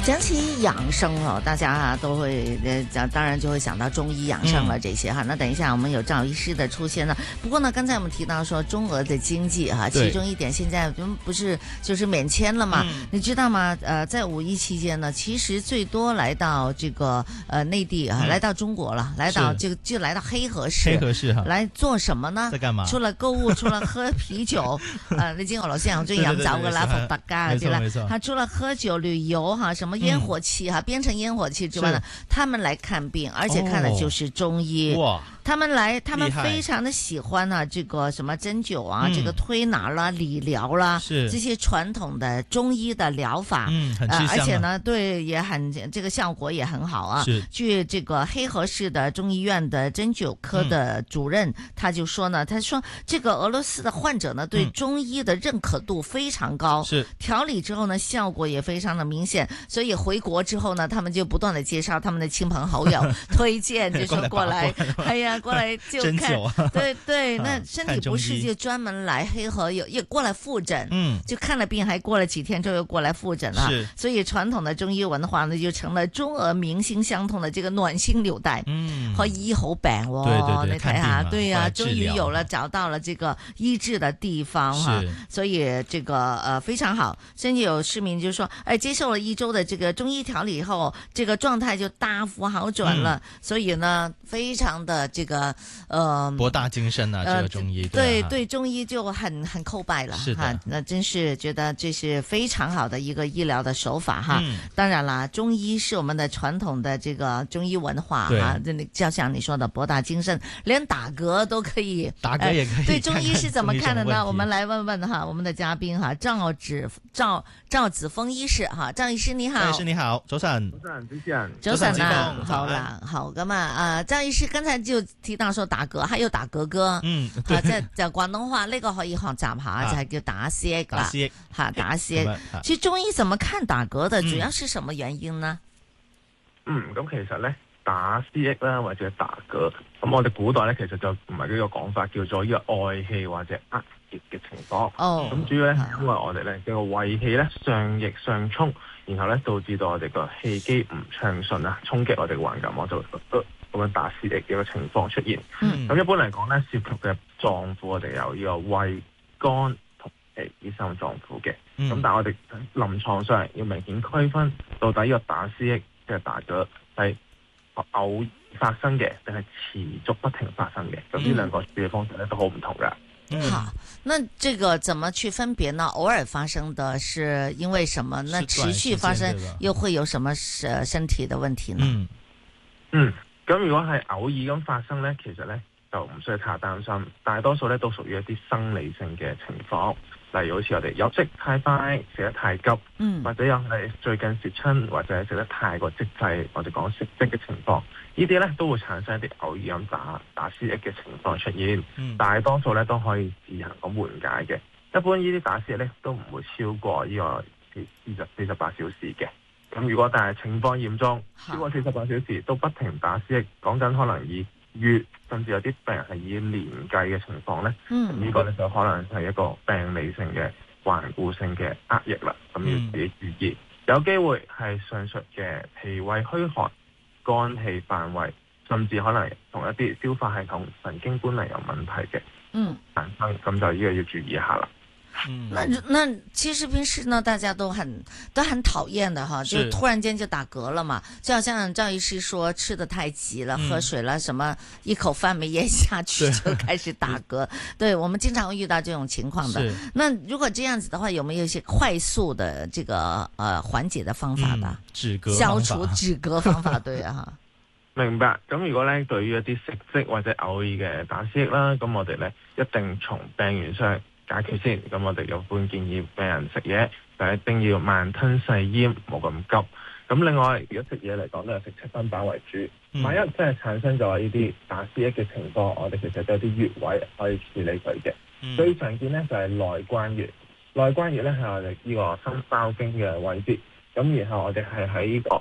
讲起养生哦，大家都会当然就会想到中医养生了这些哈。那等一下我们有赵医师的出现呢。不过呢，刚才我们提到说中俄的经济哈，其中一点现在不是就是免签了嘛？你知道吗？在五一期间呢，其实最多来到这个内地啊，来到中国了，来到就来到黑河市。 黑河市哈， 来做什么呢？ 在干嘛？ 除了購物，除了喝啤酒，你知我老先生中意飲酒噶啦，伏特加嗰啲啦。他除了喝酒、旅遊哈，什麼煙火氣哈，邊城煙火氣之外呢，他們來看病，而且看的就是中醫。哇！他們非常的喜歡啊，這個什麼針灸啊，這個推拿啦、理療啦，這些傳統的中醫的療法， 很吃香啊， 而且呢，對，也很這個效果也很好啊。據這個黑河市的中醫院的針灸科的主任，他就說呢，他說這個俄羅斯的患者呢，對中醫的認可度非常高，調理之後呢，效果也非常的明顯，所以回國之後呢，他們就不斷的介紹他們的親朋好友，推薦就說過來，哎呀。過來就看，對，那身體不適就專門來黑河也過來復診，就看了病，還過了幾天之後又過來復診了。所以傳統的中醫文化呢，就成了中俄民心相通的這個暖心紐帶。可以醫好病哦，你睇下，對呀，終於有了找到了這個醫治的地方哈，所以這個非常好。甚至有市民就說，接受了1周的這個中醫調理以後，這個狀態就大幅好轉了。所以呢，非常的這個博大精深啊，這個中醫對中醫就很叩拜了哈。那真是覺得這是非常好的一個醫療的手法哈。當然啦，中醫是我們的傳統的這個中醫文化哈，就像你說的博大精深，連打嗝都可以， 打嗝也可以。 對中醫是怎麼看的呢？我們來問問哈，我們的嘉賓哈，趙子峰醫師哈，趙醫師你好。 趙醫師你好，早晨。 早晨啊，好啦，好咁啊，趙醫師剛才就提到說打嗝，還有打嗝歌，即係就廣東話呢個可以學習下，就係叫打嗝啦，吓打嗝。其實中醫怎麼看打嗝的？主要是什麼原因呢？ 咁其實咧打嗝啦或者打嗝，咁我哋古代咧其實就唔係呢個講法，叫做呢個外氣或者壓熱嘅情況。咁主要咧因為我哋咧個胃氣咧上逆上衝，然後咧導致到我哋個氣機唔暢順啊，衝擊我哋嘅橫膈膜就咁樣打嗝嘅一個情況出現。咁一般嚟講咧，涉及嘅臟腑我哋有呢個胃、肝同脾呢三個臟腑嘅。咁但係我哋臨床上要明顯區分到底呢個打嗝即係打嗝係偶然發生嘅，定係持續不停發生嘅？咁呢兩個處理方式咧都好唔同噶。 好，那這個怎麼去分別呢？偶爾發生的是因為什麼？那持續發生又會有什麼身體的問題呢？ 咁如果係偶爾咁發生咧，其實咧就唔需要太擔心，大多數咧都屬於一啲生理性嘅情況，例如好似我哋休息太快、食得太急，或者有係最近食親或者食得太過積滯，我哋講食積嘅情況，呢啲咧都會產生一啲偶爾咁打嗝嘅情況出現。大多數咧都可以自行咁緩解嘅。一般呢啲打嗝咧都唔會超過呢個48小時嘅。咁如果但係情況嚴重，超過48小時都不停打嗝，講緊可能以月甚至有啲病人係以年計嘅情況咧，呢個咧就可能係一個病理性嘅頑固性嘅壓抑啦，咁要自己注意。有機會係上述嘅脾胃虛寒、肝氣犯胃，甚至可能同一啲消化系統、神經官能有問題嘅產生，咁就呢個要注意一下啦。 那其實平時呢，大家都很討厭的哈，就突然間就打嗝了嘛，就好像趙醫師說吃得太急了，喝水了，什麼一口飯沒咽下去就開始打嗝，對，我們經常會遇到這種情況的。那如果這樣子的話，有沒有一些快速的這個緩解的方法呢？消除止嗝方法，對啊。 明白。咁如果咧對於一啲食積或者偶爾嘅打嗝啦，咁我哋咧一定從病源上解決先。咁我哋一般建議病人食嘢就一定要慢吞細咽，冇咁急。咁另外，如果食嘢嚟講都係食7分飽為主。萬一真係產生咗呢啲打嗝嘅情況，我哋其實都有啲穴位可以處理佢嘅。最常見咧就係內關穴。內關穴咧係我哋呢個心包經嘅位置。咁然後我哋係喺呢個